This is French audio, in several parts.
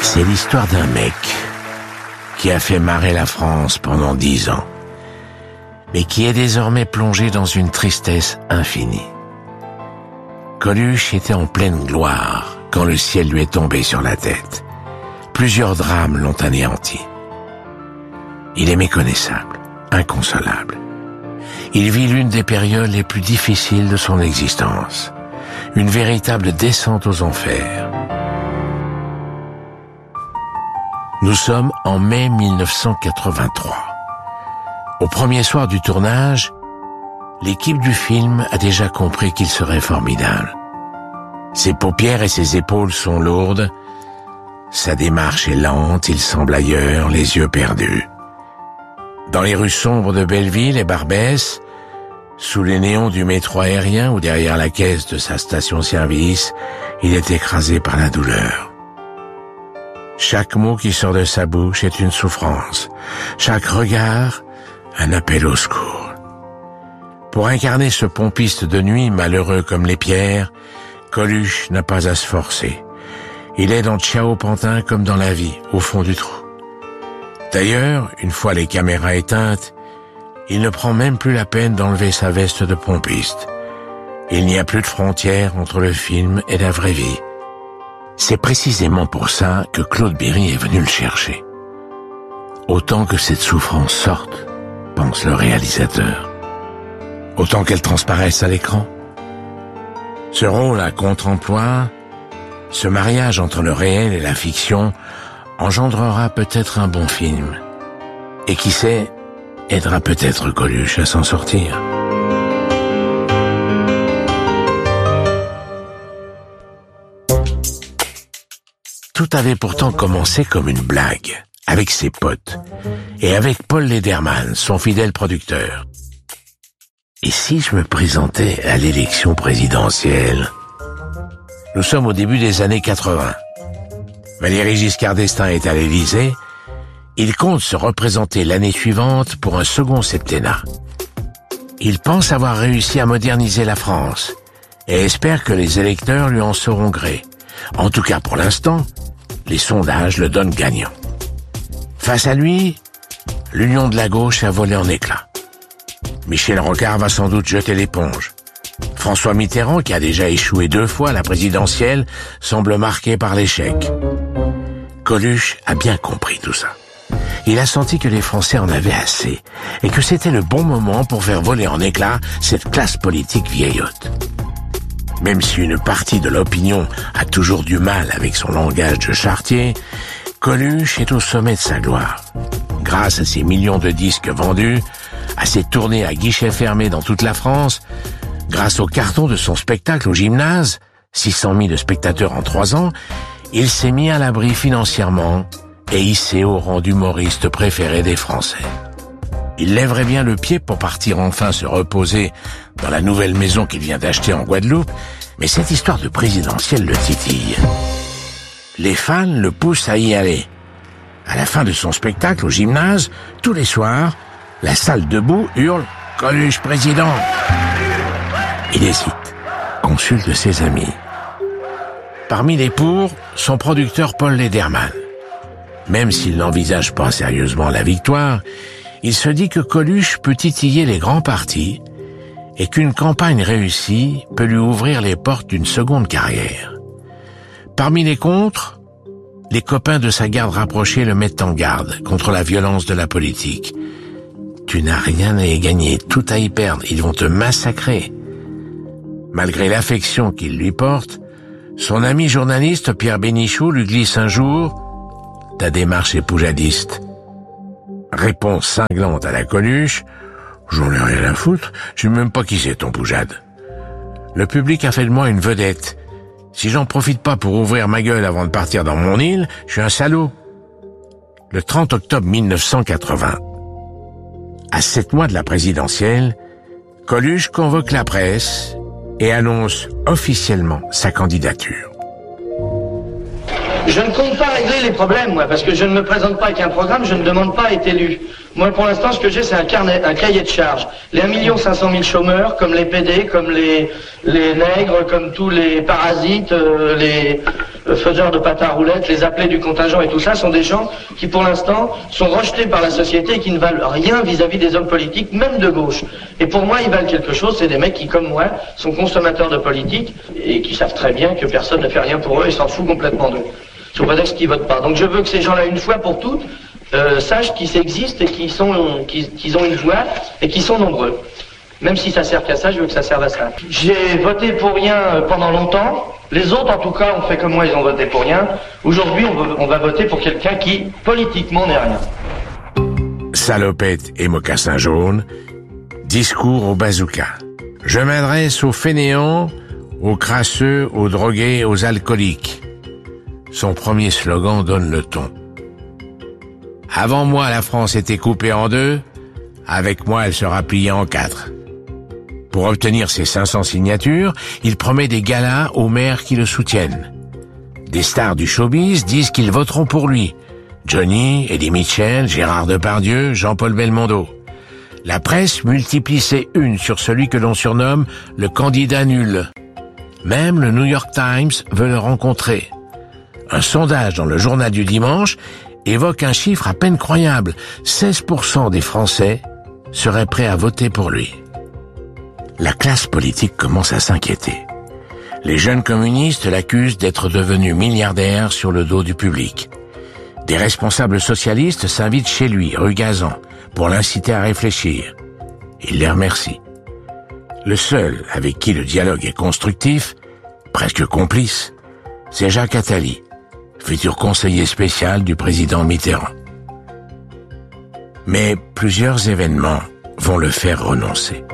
C'est l'histoire d'un mec qui a fait marrer la France pendant 10 ans, mais qui est désormais plongé dans une tristesse infinie. Coluche était en pleine gloire quand le ciel lui est tombé sur la tête. Plusieurs drames l'ont anéanti. Il est méconnaissable, inconsolable. Il vit l'une des périodes les plus difficiles de son existence, une véritable descente aux enfers. Nous sommes en mai 1983. Au premier soir du tournage, l'équipe du film a déjà compris qu'il serait formidable. Ses paupières et ses épaules sont lourdes, sa démarche est lente, il semble ailleurs, les yeux perdus. Dans les rues sombres de Belleville et Barbès, sous les néons du métro aérien ou derrière la caisse de sa station-service, il est écrasé par la douleur. Chaque mot qui sort de sa bouche est une souffrance. Chaque regard, un appel au secours. Pour incarner ce pompiste de nuit, malheureux comme les pierres, Coluche n'a pas à se forcer. Il est dans Ciao Pantin comme dans la vie, au fond du trou. D'ailleurs, une fois les caméras éteintes, il ne prend même plus la peine d'enlever sa veste de pompiste. Il n'y a plus de frontière entre le film et la vraie vie. C'est précisément pour ça que Claude Berry est venu le chercher. Autant que cette souffrance sorte, pense le réalisateur. Autant qu'elle transparaisse à l'écran. Ce rôle à contre-emploi, ce mariage entre le réel et la fiction, engendrera peut-être un bon film. Et qui sait, aidera peut-être Coluche à s'en sortir. Tout avait pourtant commencé comme une blague, avec ses potes, et avec Paul Lederman, son fidèle producteur. Et si je me présentais à l'élection présidentielle? Nous sommes au début des années 80. Valéry Giscard d'Estaing est à l'Élysée. Il compte se représenter l'année suivante pour un second septennat. Il pense avoir réussi à moderniser la France et espère que les électeurs lui en sauront gré. En tout cas, pour l'instant, les sondages le donnent gagnant. Face à lui, l'union de la gauche a volé en éclats. Michel Rocard va sans doute jeter l'éponge. François Mitterrand, qui a déjà échoué 2 fois à la présidentielle, semble marqué par l'échec. Coluche a bien compris tout ça. Il a senti que les Français en avaient assez et que c'était le bon moment pour faire voler en éclats cette classe politique vieillotte. Même si une partie de l'opinion a toujours du mal avec son langage de charretier, Coluche est au sommet de sa gloire. Grâce à ses millions de disques vendus, à ses tournées à guichets fermés dans toute la France, grâce au carton de son spectacle au Gymnase, 600 000 spectateurs en 3 ans, il s'est mis à l'abri financièrement et hissé au rang d'humoriste préféré des Français. Il lèverait bien le pied pour partir enfin se reposer dans la nouvelle maison qu'il vient d'acheter en Guadeloupe, mais cette histoire de présidentielle le titille. Les fans le poussent à y aller. À la fin de son spectacle au Gymnase, tous les soirs, la salle debout hurle « Coluche président !» Il hésite, consulte ses amis. Parmi les pour, son producteur Paul Lederman. Même s'il n'envisage pas sérieusement la victoire, il se dit que Coluche peut titiller les grands partis et qu'une campagne réussie peut lui ouvrir les portes d'une seconde carrière. Parmi les contre, les copains de sa garde rapprochée le mettent en garde contre la violence de la politique. Tu n'as rien à y gagner, tout à y perdre, ils vont te massacrer. Malgré l'affection qu'il lui porte, son ami journaliste Pierre Bénichou lui glisse un jour « Ta démarche est poujadiste ». Réponse cinglante à la Coluche « J'en ai rien à foutre, je sais même pas qui c'est ton poujade. Le public a fait de moi une vedette. Si j'en profite pas pour ouvrir ma gueule avant de partir dans mon île, je suis un salaud. » Le 30 octobre 1980, à 7 mois de la présidentielle, Coluche convoque la presse et annonce officiellement sa candidature. Je ne compte pas régler les problèmes, moi, parce que je ne me présente pas avec un programme, je ne demande pas à être élu. Moi, pour l'instant, ce que j'ai, c'est un cahier de charges. Les 1 500 000 chômeurs, comme les PD, comme les nègres, comme tous les parasites, faiseurs de pâte à roulettes, les appelés du contingent et tout ça sont des gens qui pour l'instant sont rejetés par la société et qui ne valent rien vis-à-vis des hommes politiques, même de gauche. Et pour moi, ils valent quelque chose, c'est des mecs qui, comme moi, sont consommateurs de politique et qui savent très bien que personne ne fait rien pour eux et s'en fout complètement d'eux. Sous prétexte qu'ils votent pas. Donc je veux que ces gens-là, une fois pour toutes, sachent qu'ils existent et qu'ils ont une voix et qu'ils sont nombreux. Même si ça sert qu'à ça, je veux que ça serve à ça. J'ai voté pour rien pendant longtemps. Les autres, en tout cas, ont fait comme moi, ils ont voté pour rien. Aujourd'hui, on va voter pour quelqu'un qui, politiquement, n'est rien. Salopette et mocassin jaune, discours au bazooka. Je m'adresse aux fainéants, aux crasseux, aux drogués, aux alcooliques. Son premier slogan donne le ton. Avant moi, la France était coupée en deux. Avec moi, elle sera pliée en quatre. Pour obtenir ses 500 signatures, il promet des galas aux maires qui le soutiennent. Des stars du showbiz disent qu'ils voteront pour lui. Johnny, Eddie Mitchell, Gérard Depardieu, Jean-Paul Belmondo. La presse multiplie ses unes sur celui que l'on surnomme le candidat nul. Même le New York Times veut le rencontrer. Un sondage dans le journal du dimanche évoque un chiffre à peine croyable. 16% des Français seraient prêts à voter pour lui. La classe politique commence à s'inquiéter. Les jeunes communistes l'accusent d'être devenu milliardaire sur le dos du public. Des responsables socialistes s'invitent chez lui, rue Gazan, pour l'inciter à réfléchir. Il les remercie. Le seul avec qui le dialogue est constructif, presque complice, c'est Jacques Attali, futur conseiller spécial du président Mitterrand. Mais plusieurs événements vont le faire renoncer.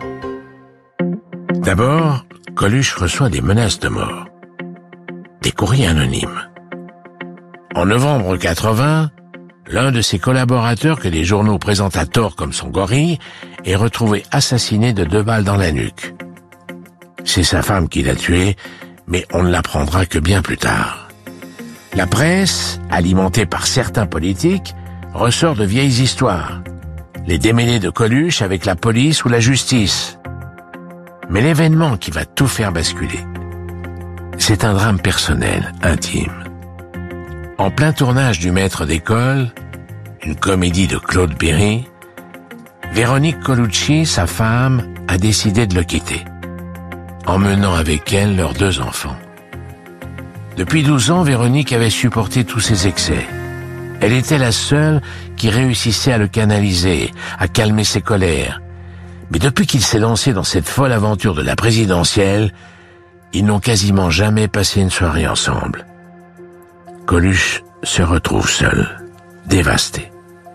D'abord, Coluche reçoit des menaces de mort. Des courriers anonymes. En novembre 80, l'un de ses collaborateurs que les journaux présentent à tort comme son gorille est retrouvé assassiné de 2 balles dans la nuque. C'est sa femme qui l'a tué, mais on ne l'apprendra que bien plus tard. La presse, alimentée par certains politiques, ressort de vieilles histoires. Les démêlés de Coluche avec la police ou la justice. Mais l'événement qui va tout faire basculer, c'est un drame personnel, intime. En plein tournage du Maître d'école, une comédie de Claude Berry, Véronique Colucci, sa femme, a décidé de le quitter, emmenant avec elle leurs 2 enfants. Depuis 12 ans, Véronique avait supporté tous ses excès. Elle était la seule qui réussissait à le canaliser, à calmer ses colères. Mais depuis qu'il s'est lancé dans cette folle aventure de la présidentielle, ils n'ont quasiment jamais passé une soirée ensemble. Coluche se retrouve seul, dévasté.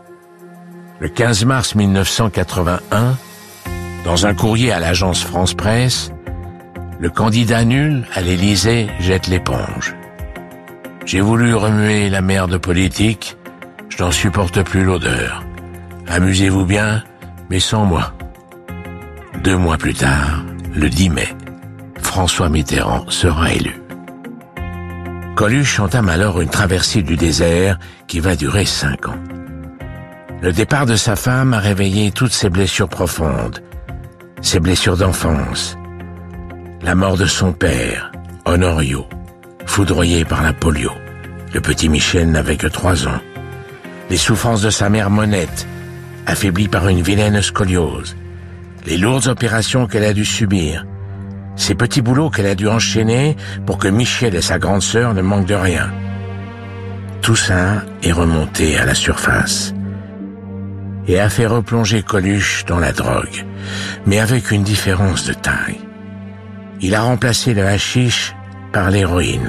Le 15 mars 1981, dans un courrier à l'agence France Presse, le candidat nul à l'Élysée jette l'éponge. J'ai voulu remuer la merde politique, je n'en supporte plus l'odeur. Amusez-vous bien, mais sans moi. 2 mois plus tard, le 10 mai, François Mitterrand sera élu. Coluche entame alors une traversée du désert qui va durer 5 ans. Le départ de sa femme a réveillé toutes ses blessures profondes, ses blessures d'enfance. La mort de son père, Honorio, foudroyé par la polio. Le petit Michel n'avait que 3 ans. Les souffrances de sa mère Monette, affaiblie par une vilaine scoliose. Les lourdes opérations qu'elle a dû subir. Ces petits boulots qu'elle a dû enchaîner pour que Michel et sa grande sœur ne manquent de rien. Tout ça est remonté à la surface et a fait replonger Coluche dans la drogue, mais avec une différence de taille. Il a remplacé le hashish par l'héroïne.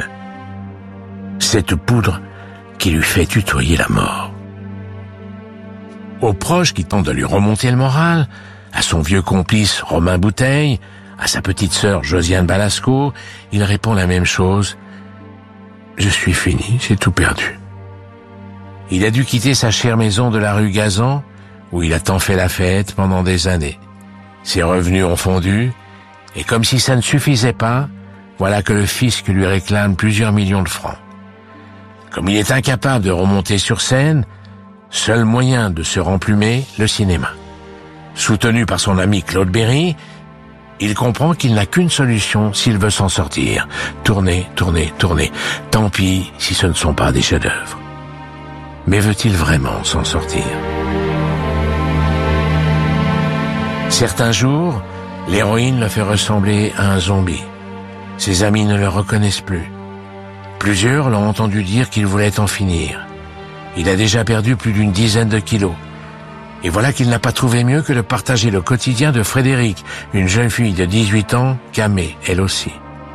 Cette poudre qui lui fait tutoyer la mort. Aux proches qui tentent de lui remonter le moral, à son vieux complice Romain Bouteille, à sa petite sœur Josiane Balasco, il répond la même chose. Je suis fini, j'ai tout perdu. Il a dû quitter sa chère maison de la rue Gazan, où il a tant fait la fête pendant des années. Ses revenus ont fondu, et comme si ça ne suffisait pas, voilà que le fisc lui réclame plusieurs millions de francs. Comme il est incapable de remonter sur scène, seul moyen de se remplumer, le cinéma. Soutenu par son ami Claude Berry, Il comprend qu'il n'a qu'une solution s'il veut s'en sortir. Tourner, tourner, tourner. Tant pis si ce ne sont pas des chefs-d'œuvre. Mais veut-il vraiment s'en sortir? Certains jours, l'héroïne le fait ressembler à un zombie. Ses amis ne le reconnaissent plus. Plusieurs l'ont entendu dire qu'il voulait en finir. Il a déjà perdu plus d'une dizaine de kilos. Et voilà qu'il n'a pas trouvé mieux que de partager le quotidien de Frédéric, une jeune fille de 18 ans, camée, elle aussi.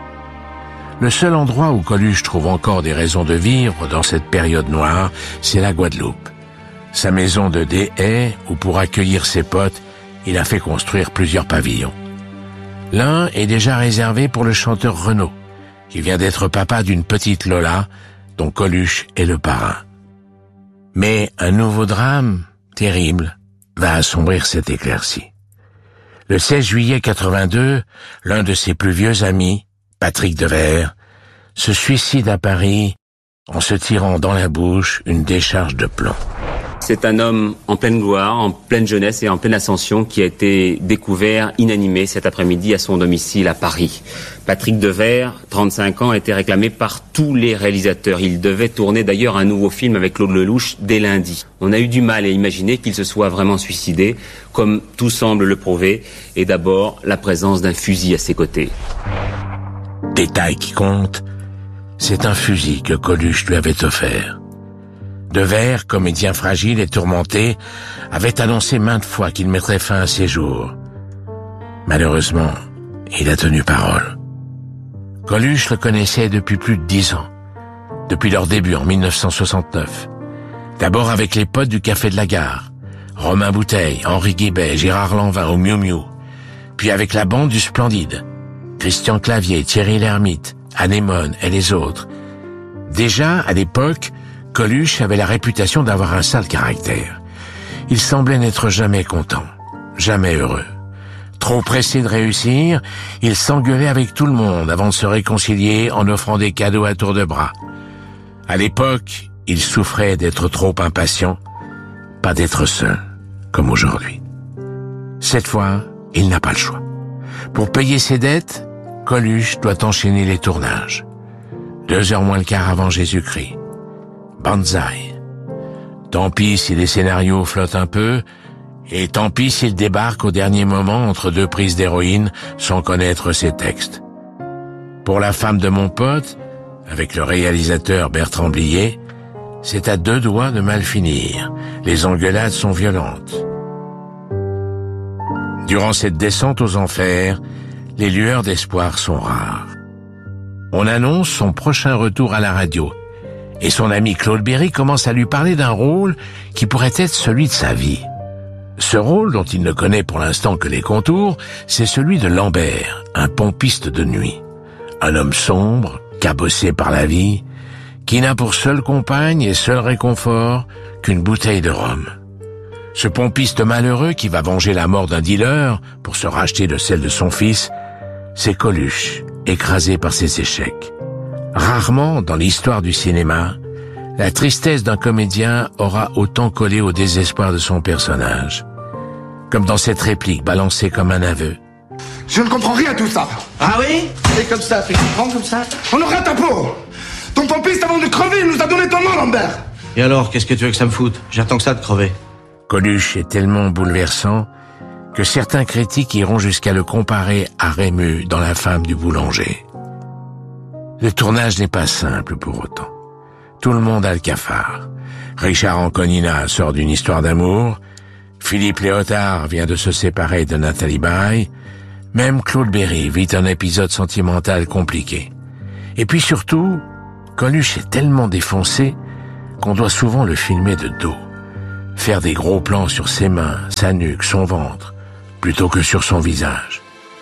Le seul endroit où Coluche trouve encore des raisons de vivre dans cette période noire, c'est la Guadeloupe. Sa maison de Des-Haies, où pour accueillir ses potes, il a fait construire plusieurs pavillons. L'un est déjà réservé pour le chanteur Renaud, qui vient d'être papa d'une petite Lola, dont Coluche est le parrain. Mais un nouveau drame, terrible, va assombrir cette éclaircie. Le 16 juillet 82, l'un de ses plus vieux amis, Patrick Devers, se suicide à Paris en se tirant dans la bouche une décharge de plomb. C'est un homme en pleine gloire, en pleine jeunesse et en pleine ascension qui a été découvert inanimé cet après-midi à son domicile à Paris. Patrick Devers, 35 ans, a été réclamé par tous les réalisateurs. Il devait tourner d'ailleurs un nouveau film avec Claude Lelouch dès lundi. On a eu du mal à imaginer qu'il se soit vraiment suicidé, comme tout semble le prouver, et d'abord la présence d'un fusil à ses côtés. Détail qui compte, c'est un fusil que Coluche lui avait offert. Devers, comédien fragile et tourmenté, avait annoncé maintes fois qu'il mettrait fin à ses jours. Malheureusement, il a tenu parole. Coluche le connaissait depuis plus de 10 ans, depuis leur début en 1969. D'abord avec les potes du Café de la Gare, Romain Bouteille, Henri Guébet, Gérard Lanvin au Miu Miu, puis avec la bande du Splendide, Christian Clavier, Thierry Lhermitte, Anémone et les autres. Déjà, à l'époque, Coluche avait la réputation d'avoir un sale caractère. Il semblait n'être jamais content, jamais heureux. Trop pressé de réussir, il s'engueulait avec tout le monde avant de se réconcilier en offrant des cadeaux à tour de bras. À l'époque, il souffrait d'être trop impatient, pas d'être seul, comme aujourd'hui. Cette fois, il n'a pas le choix. Pour payer ses dettes, Coluche doit enchaîner les tournages. 2 heures moins le quart avant Jésus-Christ. Banzai. Tant pis si les scénarios flottent un peu, et tant pis s'il débarque au dernier moment entre 2 prises d'héroïne sans connaître ses textes. Pour la femme de mon pote, avec le réalisateur Bertrand Blier, c'est à 2 doigts de mal finir. Les engueulades sont violentes. Durant cette descente aux enfers, les lueurs d'espoir sont rares. On annonce son prochain retour à la radio, et son ami Claude Berry commence à lui parler d'un rôle qui pourrait être celui de sa vie. Ce rôle, dont il ne connaît pour l'instant que les contours, c'est celui de Lambert, un pompiste de nuit. Un homme sombre, cabossé par la vie, qui n'a pour seule compagne et seul réconfort qu'une bouteille de rhum. Ce pompiste malheureux qui va venger la mort d'un dealer pour se racheter de celle de son fils, c'est Coluche, écrasé par ses échecs. Rarement, dans l'histoire du cinéma, la tristesse d'un comédien aura autant collé au désespoir de son personnage. Comme dans cette réplique balancée comme un aveu. Je ne comprends rien à tout ça. Ah oui? C'est comme ça, tu comprends comme ça? On aura ta peau. Ton pompiste, avant de crever, il nous a donné ton nom, Lambert. Et alors, qu'est-ce que tu veux que ça me foute? J'attends que ça de crever. Coluche est tellement bouleversant que certains critiques iront jusqu'à le comparer à Rému dans La femme du boulanger. Le tournage n'est pas simple pour autant. Tout le monde a le cafard. Richard Anconina sort d'une histoire d'amour, Philippe Léotard vient de se séparer de Nathalie Baye, même Claude Berry vit un épisode sentimental compliqué. Et puis surtout, Coluche est tellement défoncé qu'on doit souvent le filmer de dos, faire des gros plans sur ses mains, sa nuque, son ventre, plutôt que sur son visage.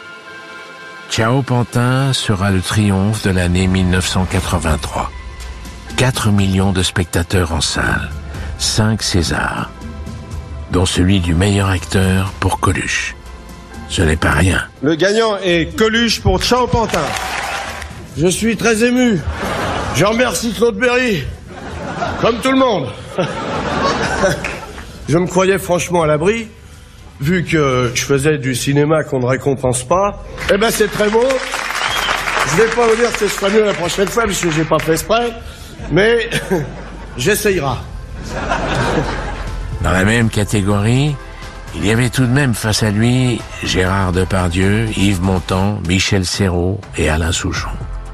Ciao Pantin sera le triomphe de l'année 1983. 4 millions de spectateurs en salle, 5 Césars, dont celui du meilleur acteur pour Coluche. Ce n'est pas rien. Le gagnant est Coluche pour Ciao Pantin. Je suis très ému. Je remercie Claude Berry. Comme tout le monde. Je me croyais franchement à l'abri. vu que je faisais du cinéma qu'on ne récompense pas, eh ben c'est très beau. Je vais pas vous dire que ce sera mieux la prochaine fois, parce que j'ai pas fait exprès, mais j'essayerai. Dans la même catégorie, il y avait tout de même face à lui Gérard Depardieu, Yves Montand, Michel Serrault et Alain Souchon.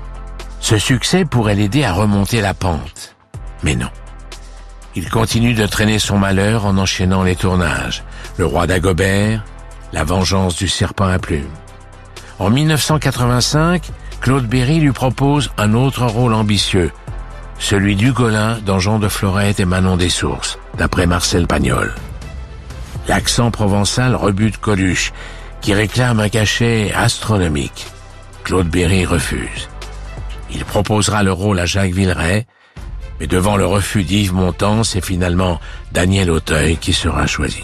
Ce succès pourrait l'aider à remonter la pente. Mais non. Il continue de traîner son malheur en enchaînant les tournages. Le Roi d'Agobert, La vengeance du serpent à plumes. En 1985, Claude Berry lui propose un autre rôle ambitieux, celui d'Hugolin dans Jean de Florette et Manon des Sources, d'après Marcel Pagnol. L'accent provençal rebute Coluche, qui réclame un cachet astronomique. Claude Berry refuse. Il proposera le rôle à Jacques Villeray, mais devant le refus d'Yves Montand, c'est finalement Daniel Auteuil qui sera choisi.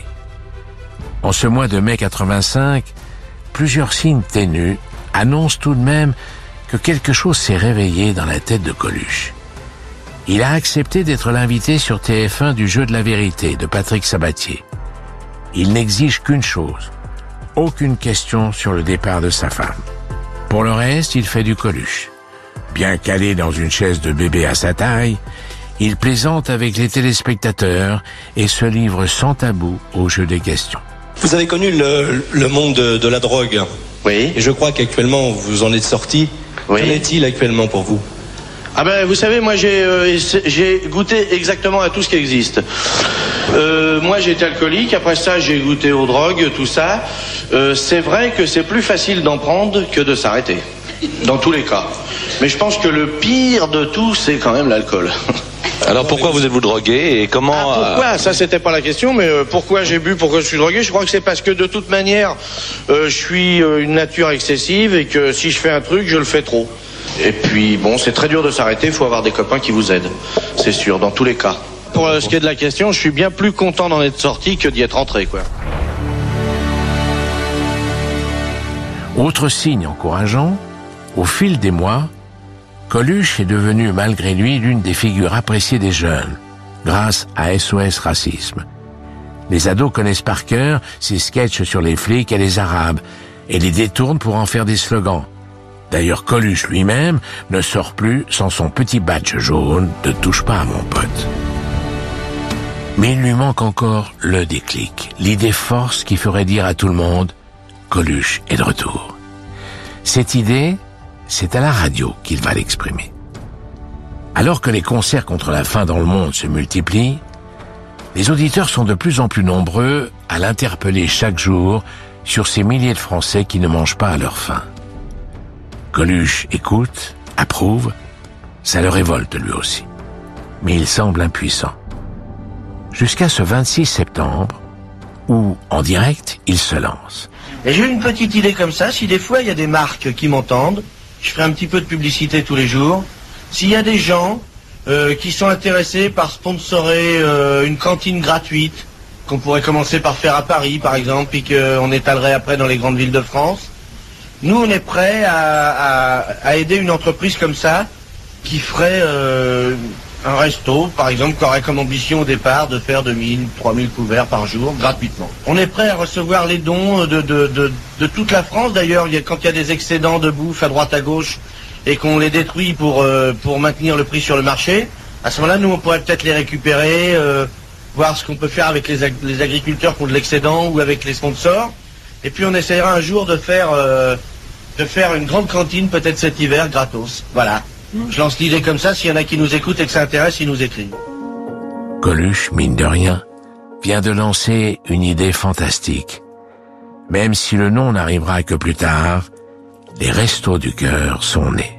En ce mois de mai 85, plusieurs signes ténus annoncent tout de même que quelque chose s'est réveillé dans la tête de Coluche. Il a accepté d'être l'invité sur TF1 du Jeu de la vérité de Patrick Sabatier. Il n'exige qu'une chose, aucune question sur le départ de sa femme. Pour le reste, il fait du Coluche. Bien calé dans une chaise de bébé à sa taille, il plaisante avec les téléspectateurs et se livre sans tabou au jeu des questions. Vous avez connu le monde de la drogue. Oui. Et je crois qu'actuellement, vous en êtes sorti. Oui. Qu'en est-il actuellement pour vous ? Ah ben, vous savez, moi j'ai goûté exactement à tout ce qui existe. Moi j'ai été alcoolique, après ça j'ai goûté aux drogues, tout ça. C'est vrai que c'est plus facile d'en prendre que de s'arrêter, dans tous les cas. Mais je pense que le pire de tout, c'est quand même l'alcool. Alors pourquoi vous êtes-vous drogué et comment... pourquoi ? Ça c'était pas la question, mais pourquoi j'ai bu, pourquoi je suis drogué ? Je crois que c'est parce que de toute manière, je suis une nature excessive et que si je fais un truc, je le fais trop. Et puis bon, c'est très dur de s'arrêter, il faut avoir des copains qui vous aident, c'est sûr, dans tous les cas. Pour ce qui est de la question, je suis bien plus content d'en être sorti que d'y être entré, quoi. Autre signe encourageant, au fil des mois, Coluche est devenu malgré lui l'une des figures appréciées des jeunes, grâce à SOS Racisme. Les ados connaissent par cœur ses sketchs sur les flics et les Arabes, et les détournent pour en faire des slogans. D'ailleurs, Coluche lui-même ne sort plus sans son petit badge jaune « Ne touche pas à mon pote ». Mais il lui manque encore le déclic, l'idée force qui ferait dire à tout le monde « Coluche est de retour ». Cette idée, c'est à la radio qu'il va l'exprimer. Alors que les concerts contre la faim dans le monde se multiplient, les auditeurs sont de plus en plus nombreux à l'interpeller chaque jour sur ces milliers de Français qui ne mangent pas à leur faim. Coluche écoute, approuve, ça le révolte lui aussi. Mais il semble impuissant. Jusqu'à ce 26 septembre, où, en direct, il se lance. Et j'ai une petite idée comme ça, si des fois il y a des marques qui m'entendent, je ferai un petit peu de publicité tous les jours. S'il y a des gens qui sont intéressés par sponsorer une cantine gratuite, qu'on pourrait commencer par faire à Paris par exemple, puis qu'on étalerait après dans les grandes villes de France, nous on est prêts à aider une entreprise comme ça, qui ferait un resto, par exemple, qui aurait comme ambition au départ de faire 2000, 3000 couverts par jour, gratuitement. On est prêt à recevoir les dons de toute la France. D'ailleurs, quand il y a des excédents de bouffe à droite à gauche et qu'on les détruit pour maintenir le prix sur le marché, à ce moment-là, nous, on pourrait peut-être les récupérer, voir ce qu'on peut faire avec les agriculteurs qui ont de l'excédent ou avec les sponsors. Et puis, on essaiera un jour de faire une grande cantine, peut-être cet hiver, gratos. Voilà. Je lance l'idée comme ça, s'il y en a qui nous écoutent et que ça intéresse, ils nous écrivent. Coluche, mine de rien, vient de lancer une idée fantastique. Même si le nom n'arrivera que plus tard, les Restos du Cœur sont nés.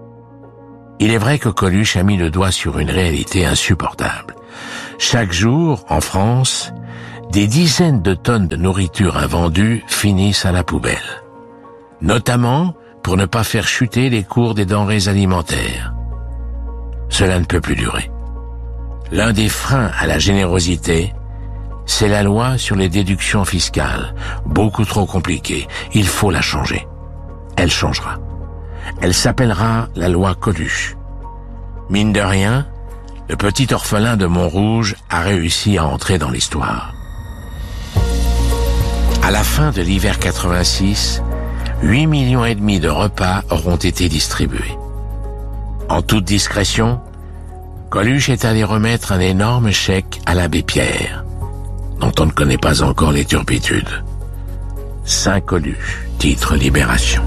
Il est vrai que Coluche a mis le doigt sur une réalité insupportable. Chaque jour, en France, des dizaines de tonnes de nourriture invendue finissent à la poubelle. Notamment pour ne pas faire chuter les cours des denrées alimentaires. Cela ne peut plus durer. L'un des freins à la générosité, c'est la loi sur les déductions fiscales, beaucoup trop compliquée. Il faut la changer. Elle changera. Elle s'appellera la loi Coluche. Mine de rien, le petit orphelin de Montrouge a réussi à entrer dans l'histoire. À la fin de l'hiver 86, 8,5 millions de repas auront été distribués. En toute discrétion, Coluche est allé remettre un énorme chèque à l'abbé Pierre, dont on ne connaît pas encore les turpitudes. Saint Coluche, titre Libération.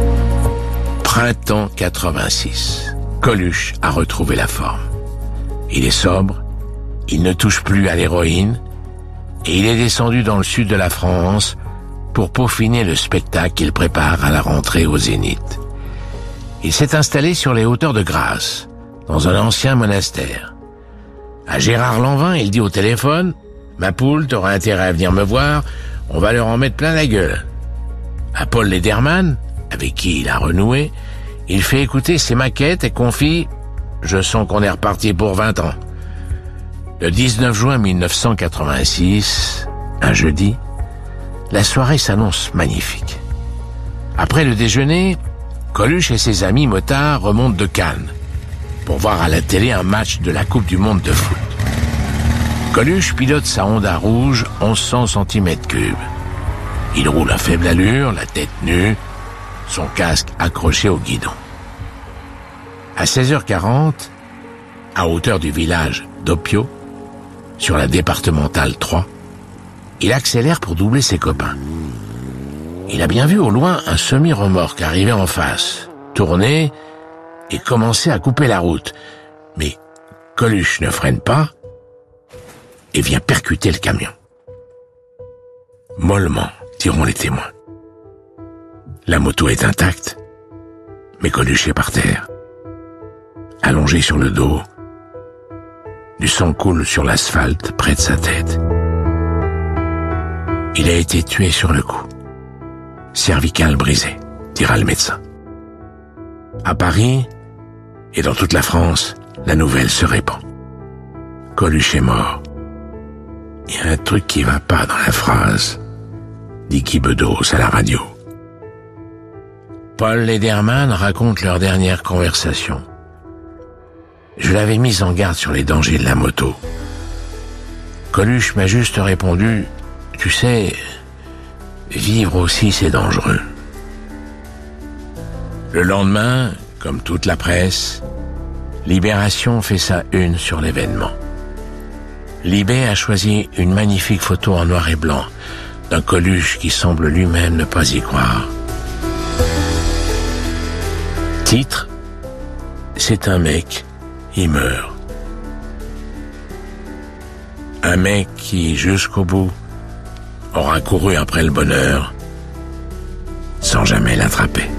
Printemps 86. Coluche a retrouvé la forme. Il est sobre, il ne touche plus à l'héroïne, et il est descendu dans le sud de la France pour peaufiner le spectacle qu'il prépare à la rentrée au Zénith. Il s'est installé sur les hauteurs de Grasse, dans un ancien monastère. À Gérard Lanvin, il dit au téléphone « Ma poule, t'auras intérêt à venir me voir, on va leur en mettre plein la gueule. » À Paul Lederman, avec qui il a renoué, il fait écouter ses maquettes et confie « Je sens qu'on est reparti pour 20 ans. » Le 19 juin 1986, un jeudi, la soirée s'annonce magnifique. Après le déjeuner, Coluche et ses amis motards remontent de Cannes pour voir à la télé un match de la Coupe du Monde de foot. Coluche pilote sa Honda rouge 1100 cm3. Il roule à faible allure, la tête nue, son casque accroché au guidon. À 16h40, à hauteur du village d'Opio, sur la départementale 3, il accélère pour doubler ses copains. Il a bien vu au loin un semi-remorque arriver en face, tourner et commencer à couper la route. Mais Coluche ne freine pas et vient percuter le camion. Mollement, diront les témoins. La moto est intacte, mais Coluche est par terre. Allongé sur le dos, du sang coule sur l'asphalte près de sa tête. Il a été tué sur le coup. Cervicale brisée, dira le médecin. À Paris, et dans toute la France, la nouvelle se répand. Coluche est mort. Il y a un truc qui va pas dans la phrase, dit Guy Bedos à la radio. Paul Lederman raconte leur dernière conversation. Je l'avais mise en garde sur les dangers de la moto. Coluche m'a juste répondu, tu sais, vivre aussi c'est dangereux. Le lendemain, comme toute la presse, Libération fait sa une sur l'événement. Libé a choisi une magnifique photo en noir et blanc d'un Coluche qui semble lui-même ne pas y croire. Titre, c'est un mec, il meurt. Un mec qui, jusqu'au bout, aura couru après le bonheur sans jamais l'attraper.